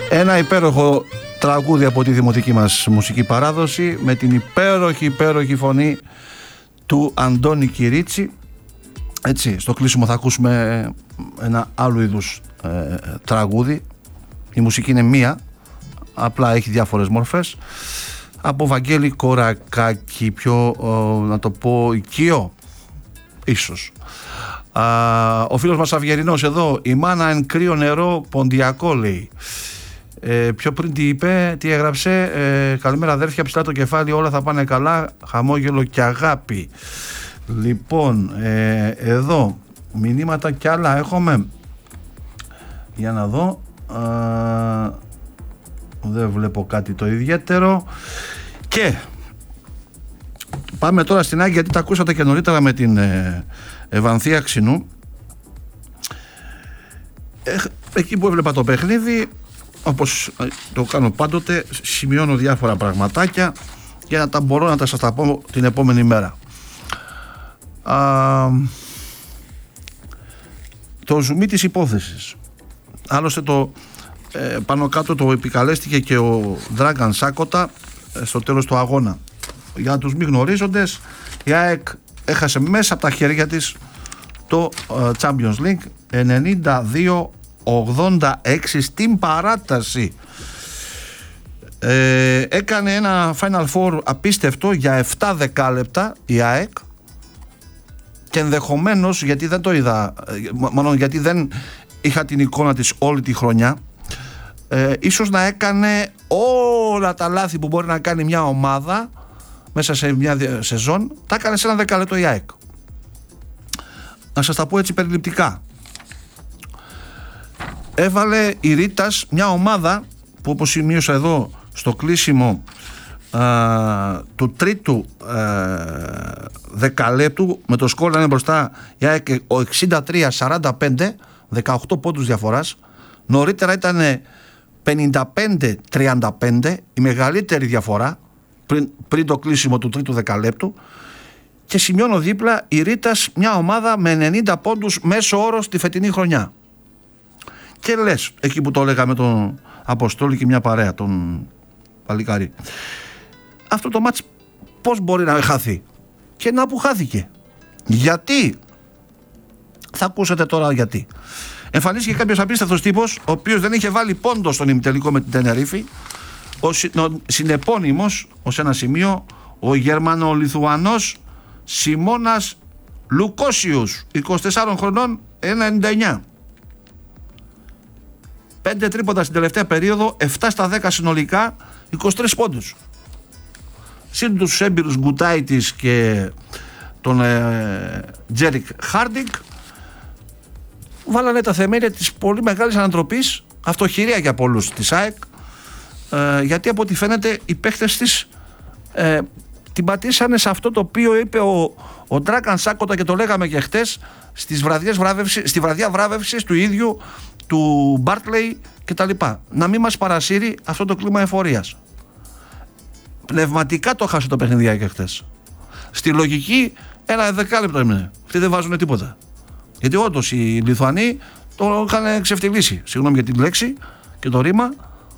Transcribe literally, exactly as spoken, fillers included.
Ένα υπέροχο τραγούδι από τη δημοτική μας μουσική παράδοση με την υπέροχη υπέροχη φωνή του Αντώνη Κυρίτσι. Έτσι, στο κλείσιμο θα ακούσουμε ένα άλλο είδους ε, τραγούδι. Η μουσική είναι μία, απλά έχει διάφορες μορφές. Από Βαγγέλη Κορακάκη, πιο ε, να το πω οικείο ίσως. Α, ο φίλος μας Αυγερινός εδώ, η μάνα εν κρύο νερό ποντιακό λέει. Ε, πιο πριν τι είπε, τι έγραψε, ε, καλημέρα αδέρφια, ψηλά το κεφάλι, όλα θα πάνε καλά, χαμόγελο και αγάπη. Λοιπόν, ε, εδώ μηνύματα κι άλλα έχουμε, για να δω, ε, δεν βλέπω κάτι το ιδιαίτερο. Και πάμε τώρα στην Άγια, γιατί τα ακούσατε και νωρίτερα με την ε, Ευανθία Ξινού. ε, εκεί που έβλεπα το παιχνίδι, όπως το κάνω πάντοτε, σημειώνω διάφορα πραγματάκια για να τα μπορώ να τα σας τα πω την επόμενη μέρα. Α, το ζουμί της υπόθεσης, άλλωστε το ε, πάνω κάτω το επικαλέστηκε και ο Dragan Σάκοτα ε, στο τέλος του αγώνα. Για τους μη γνωρίζοντες, η ΑΕΚ έχασε μέσα από τα χέρια της το ε, Champions League ενενήντα δύο ογδόντα έξι στην παράταση. Ε, έκανε ένα Final Four απίστευτο για επτά δεκάλεπτα η ΑΕΚ και ενδεχομένως, γιατί δεν το είδα, μάλλον γιατί δεν είχα την εικόνα της όλη τη χρονιά, ε, ίσως να έκανε όλα τα λάθη που μπορεί να κάνει μια ομάδα μέσα σε μια σεζόν, τα έκανε σε ένα δεκάλεπτο η ΑΕΚ. Να σας τα πω έτσι περιληπτικά. Έβαλε η Ρίτας μια ομάδα που, όπως σημείωσα εδώ στο κλείσιμο α, του τρίτου α, δεκαλέπτου, με το σκορ να είναι μπροστά η ΑΕΚ εξήντα τρία σαράντα πέντε, δεκαοκτώ πόντους διαφοράς. Νωρίτερα ήταν πενήντα πέντε τριάντα πέντε, η μεγαλύτερη διαφορά πριν, πριν το κλείσιμο του τρίτου δεκαλέπτου. Και σημειώνω δίπλα η Ρίτας μια ομάδα με ενενήντα πόντους μέσο όρο στη φετινή χρονιά. Και λες, εκεί που το έλεγα με τον Αποστόλη και μια παρέα, τον παλικάρι, αυτό το μάτς πώς μπορεί να χάθει? Και να που χάθηκε. Γιατί? Θα ακούσετε τώρα γιατί. Εμφανίστηκε κάποιος απίστευτος τύπος, ο οποίος δεν είχε βάλει πόντο στον ημιτελικό με την Τενερίφη, ο συνεπώνυμος ως ένα σημείο, ο Γερμανο-Λιθουανός Σιμώνας Λουκόσιους, είκοσι τεσσάρων χρονών, ένα ενενήντα εννιά. πέντε τρίποντα στην τελευταία περίοδο, επτά στα δέκα συνολικά, είκοσι τρεις πόντους. Συν τους έμπειρους Γκουτάιτης και τον ε, Τζέρικ Χάρντινγκ, βάλανε τα θεμέλια της πολύ μεγάλης ανατροπής, αυτοχειρία για πολλούς της ΑΕΚ, ε, γιατί από ό,τι φαίνεται οι παίχτες της ε, την πατήσανε σε αυτό το οποίο είπε ο, ο Dragan Σάκοτα, και το λέγαμε και χτες, στις βραδιές βράβευσης, στη βραδιά βράβευσης του ίδιου του Μπάρτλεϊ και τα λοιπά. Να μην μας παρασύρει αυτό το κλίμα εφορίας. Πνευματικά το χάσε το παιχνιδιά και χτες. Στη λογική ένα δεκάλεπτο έμεινε. Αυτοί δεν βάζουν τίποτα. Γιατί όντως οι Λιθουανοί το είχαν ξεφτυλίσει. Συγγνώμη για την λέξη και το ρήμα.